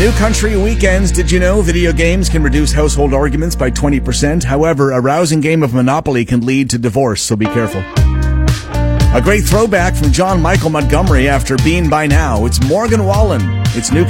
New Country Weekends. Did you know video games can reduce household arguments by 20%? However, a rousing game of Monopoly can lead to divorce, so be careful. A great throwback from John Michael Montgomery after Bean by Now. It's Morgan Wallen. It's New